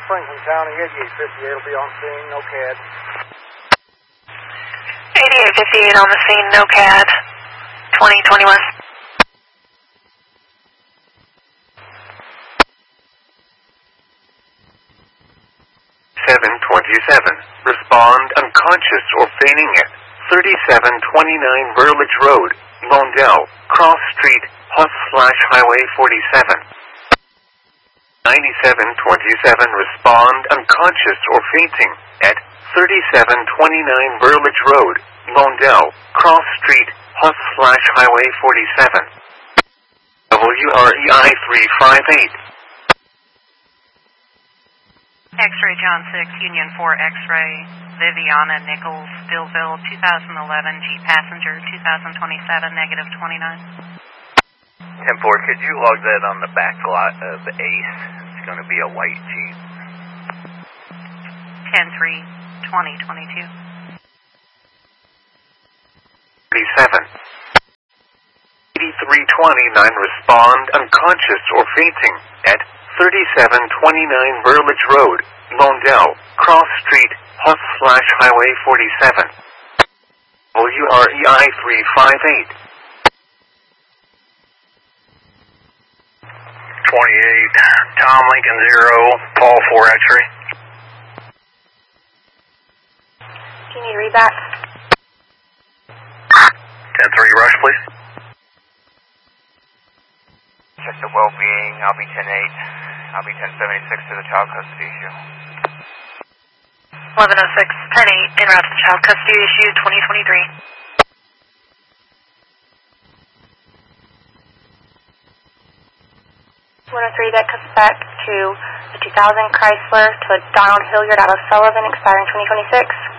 Franklin County, 8858 will be on scene, no CAD. 8858 on the scene, no CAD. 2021. 727. Respond unconscious or feigning it. 3729 Burlage Road, Londell, Cross Street, Huss/Highway 47. 9727. Respond unconscious or fainting at 3729 Burlage Road, Londell, Cross Street, Huss/Highway 47. WREI 358. X-ray John 6, Union 4 X-ray, Viviana Nichols, Stillville, 2011, Jeep passenger, 2027, negative 29. 10-4, could you log that on the back lot of the Ace? It's going to be a white Jeep. 10-3, 2022. 37. 8329. Respond unconscious or fainting at 3729 Burlage Road, Londell, Cross Street, Huss/Highway 47. WREI 358. 28, Tom Lincoln 0, Paul 4 X-ray. Do you need to read that? 10-3, rush please. Check the well-being. I'll be 10-8. I'll be 10-76 to the child custody issue. 1106, 10-8, en route to child custody issue 2023. 103, that comes back to the 2000 Chrysler to Donald Hilliard out of Sullivan, expiring 2026.